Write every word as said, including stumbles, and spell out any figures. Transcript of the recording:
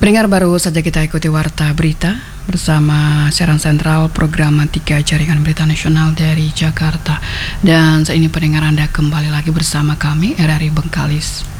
Pendengar, baru saja kita ikuti Warta Berita bersama siaran sentral program tiga Jaringan Berita Nasional dari Jakarta. Dan saat ini pendengar Anda kembali lagi bersama kami R R I Bengkalis.